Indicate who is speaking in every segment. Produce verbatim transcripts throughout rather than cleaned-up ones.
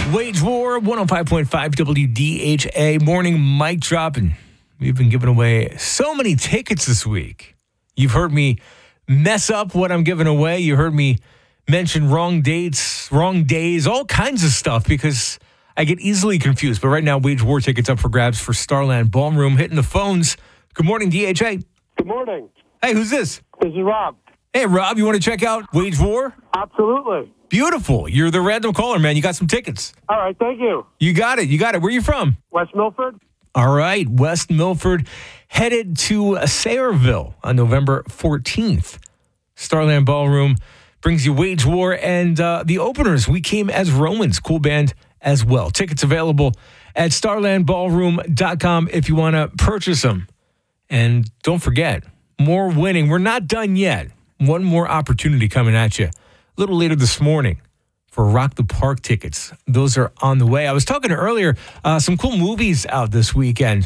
Speaker 1: Wage War, one oh five point five W D H A. Morning mic drop. And we've been giving away so many tickets this week. You've heard me mess up what I'm giving away. You heard me mention wrong dates, wrong days, all kinds of stuff because I get easily confused. But right now, Wage War tickets up for grabs for Starland Ballroom. Hitting the phones. Good morning, D H A.
Speaker 2: Good morning.
Speaker 1: Hey, who's this?
Speaker 2: This is Rob.
Speaker 1: Hey, Rob, you want to check out Wage War?
Speaker 2: Absolutely.
Speaker 1: Beautiful. You're the random caller, man. You got some tickets.
Speaker 2: All right, thank you.
Speaker 1: You got it. You got it. Where are you from?
Speaker 2: West Milford.
Speaker 1: All right. West Milford headed to Sayreville on November fourteenth. Starland Ballroom brings you Wage War and uh, the openers. We Came as Romans. Cool band as well. Tickets available at starland ballroom dot com if you want to purchase them. And don't forget, more winning. We're not done yet. One more opportunity coming at you. A little later this morning for Rock the Park tickets. Those are on the way. I was talking earlier, uh, some cool movies out this weekend.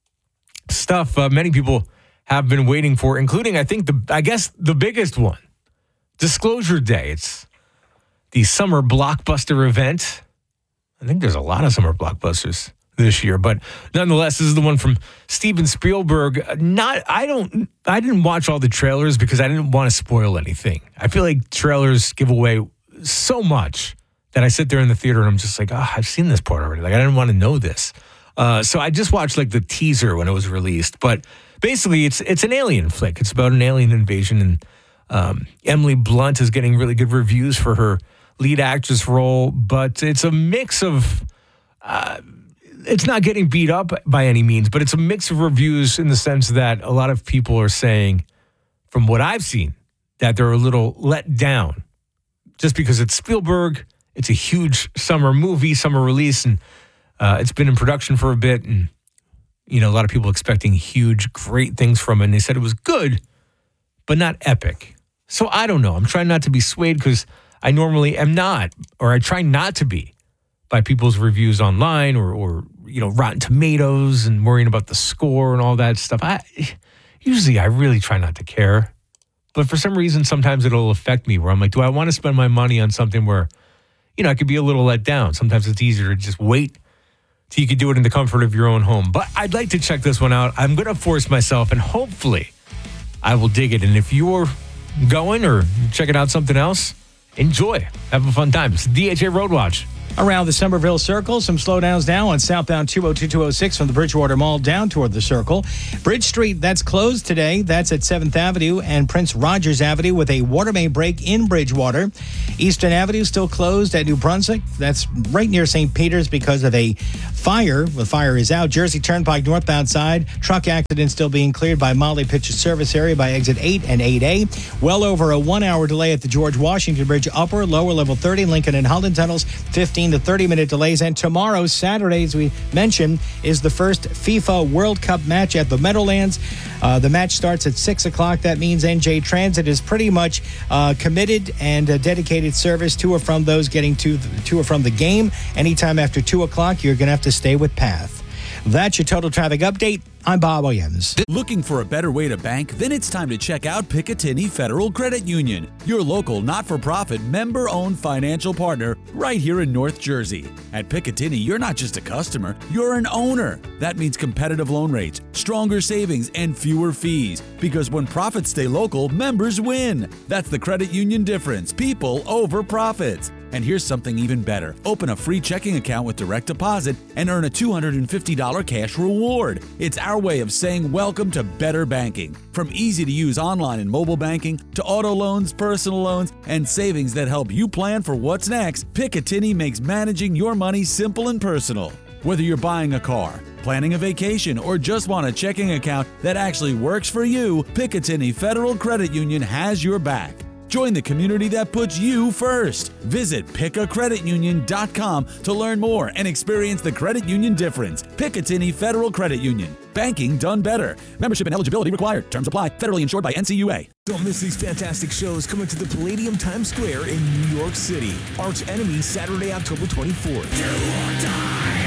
Speaker 1: Stuff uh, many people have been waiting for, including, I think, the I guess, the biggest one, Disclosure Day. It's the summer blockbuster event. I think there's a lot of summer blockbusters this year, but nonetheless, this is the one from Steven Spielberg. Not, I don't, I didn't watch all the trailers because I didn't want to spoil anything. I feel like trailers give away so much that I sit there in the theater and I'm just like, oh, I've seen this part already. Like, I didn't want to know this. Uh, so I just watched like the teaser when it was released. But basically, it's it's an alien flick. It's about an alien invasion, and um, Emily Blunt is getting really good reviews for her lead actress role. But it's a mix of. Uh, It's not getting beat up by any means, but it's a mix of reviews in the sense that a lot of people are saying, from what I've seen, that they're a little let down just because it's Spielberg. It's a huge summer movie, summer release, and uh, it's been in production for a bit. And, you know, a lot of people expecting huge, great things from it. And they said it was good, but not epic. So I don't know. I'm trying not to be swayed because I normally am not, or I try not to be, by people's reviews online or, or, you know, Rotten Tomatoes and worrying about the score and all that stuff. I usually I really try not to care. But for some reason, sometimes it'll affect me where I'm like, do I want to spend my money on something where, you know, I could be a little let down? Sometimes it's easier to just wait till you can do it in the comfort of your own home. But I'd like to check this one out. I'm going to force myself, and hopefully I will dig it. And if you're going or checking out something else, enjoy. Have a fun time. It's D H A Road Watch.
Speaker 3: Around the Somerville Circle, some slowdowns now on southbound two oh two, two oh six from the Bridgewater Mall down toward the Circle. Bridge Street, that's closed today. That's at seventh Avenue and Prince Rogers Avenue with a water main break in Bridgewater. Eastern Avenue still closed at New Brunswick. That's right near Saint Peter's because of a fire. The fire is out. Jersey Turnpike northbound side. Truck accident still being cleared by Molly Pitcher service area by exit eight and eight A. Well over a one-hour delay at the George Washington Bridge upper, lower level thirty, Lincoln and Holden tunnels, fifteen to thirty minute delays. And tomorrow, Saturday, as we mentioned, is the first FIFA World Cup match at the Meadowlands. Uh, the match starts at six o'clock. That means N J Transit is pretty much uh, committed and a dedicated service to or from those getting to, to or from the game. Anytime after two o'clock, you're going to have to stay with Path. That's your total traffic update. I'm Bob Williams.
Speaker 4: Looking for a better way to bank? Then it's time to check out Picatinny Federal Credit Union, your local not-for-profit member-owned financial partner right here in North Jersey. At Picatinny, you're not just a customer, you're an owner. That means competitive loan rates, stronger savings, and fewer fees. Because when profits stay local, members win. That's the credit union difference. People over profits. And here's something even better. Open a free checking account with direct deposit and earn a two hundred fifty dollars cash reward. It's our way of saying welcome to better banking. From easy-to-use online and mobile banking to auto loans, personal loans, and savings that help you plan for what's next, Picatinny makes managing your money simple and personal. Whether you're buying a car, planning a vacation, or just want a checking account that actually works for you, Picatinny Federal Credit Union has your back. Join the community that puts you first. Visit pick a credit union dot com to learn more and experience the credit union difference. Picatinny Federal Credit Union. Banking done better. Membership and eligibility required. Terms apply. Federally insured by N C U A.
Speaker 5: Don't miss these fantastic shows coming to the Palladium Times Square in New York City. Arch Enemy, Saturday, October twenty-fourth. Do or die.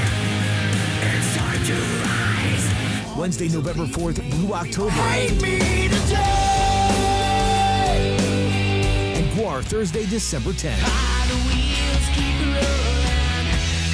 Speaker 5: It's time to rise. Wednesday, November fourth, Blue October. Hate me today. Thursday, December tenth.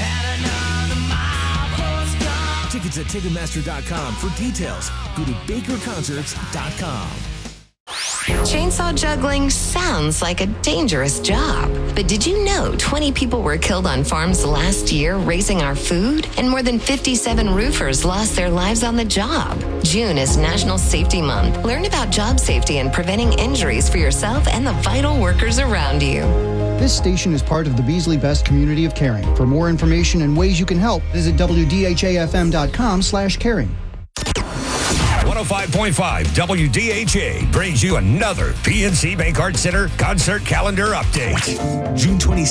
Speaker 5: tickets at Ticketmaster dot com. For details, go to Baker Concerts dot com.
Speaker 6: Chainsaw juggling sounds like a dangerous job. But did you know twenty people were killed on farms last year raising our food? And more than fifty-seven roofers lost their lives on the job. June is National Safety Month. Learn about job safety and preventing injuries for yourself and the vital workers around you.
Speaker 7: This station is part of the Beasley Best community of caring. For more information and ways you can help, visit W D H A F M dot com slash caring.
Speaker 8: one oh five point five W D H A brings you another P N C Bank Arts Center concert calendar update.
Speaker 5: June twenty-sixth.